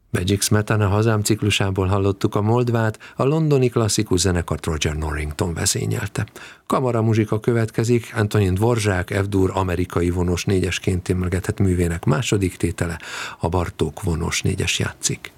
Magic Smetana hazám ciklusából hallottuk a Moldvát, a londoni klasszikus zenekart Roger Norrington vezényelte. Kamaramuzsika következik, Antonin Dvorak F-dur amerikai vonós négyesként emlegetett művének második tétele, a Bartók vonós négyes játszik.